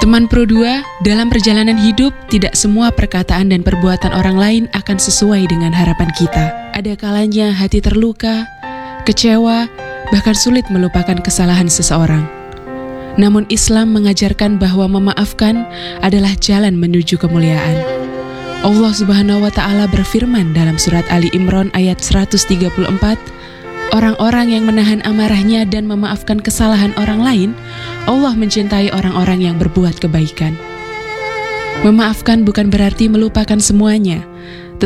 Teman Pro 2, dalam perjalanan hidup, tidak semua perkataan dan perbuatan orang lain akan sesuai dengan harapan kita. Ada kalanya hati terluka, kecewa, bahkan sulit melupakan kesalahan seseorang. Namun Islam mengajarkan bahwa memaafkan adalah jalan menuju kemuliaan. Allah Subhanahu wa Ta'ala berfirman dalam surat Ali Imran ayat 134, orang-orang yang menahan amarahnya dan memaafkan kesalahan orang lain, Allah mencintai orang-orang yang berbuat kebaikan. Memaafkan bukan berarti melupakan semuanya,